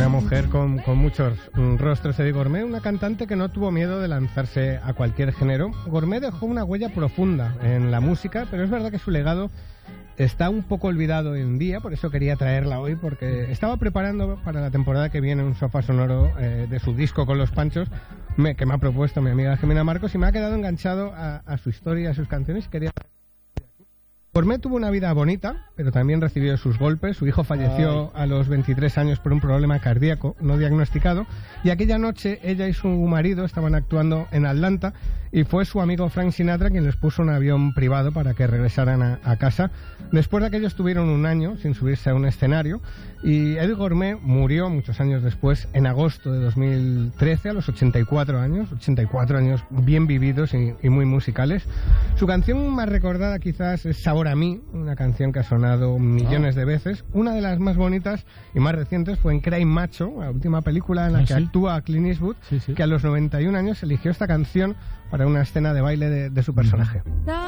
mujer con muchos rostros. Eddie Gourmet, una cantante que no tuvo miedo de lanzarse a cualquier género. Gourmet dejó una huella profunda en la música, pero es verdad que su legado está un poco olvidado hoy en día, por eso quería traerla hoy, porque estaba preparando para la temporada que viene un sofá sonoro de su disco Con los Panchos, que me ha propuesto mi amiga Jimena Marcos, y me ha quedado enganchado a su historia, a sus canciones, y quería... Gourmet tuvo una vida bonita, pero también recibió sus golpes. Su hijo falleció a los 23 años por un problema cardíaco no diagnosticado, y aquella noche ella y su marido estaban actuando en Atlanta y fue su amigo Frank Sinatra quien les puso un avión privado para que regresaran a casa. Después de aquello estuvieron un año sin subirse a un escenario, y Eddie Gourmet murió muchos años después, en agosto de 2013, a los 84 años bien vividos y muy musicales. Su canción más recordada quizás es Sabor a mí, una canción que ha sonado millones de veces. Una de las más bonitas y más recientes fue en Cry Macho, la última película en la que actúa Clint Eastwood, que a los 91 años eligió esta canción para una escena de baile de su personaje.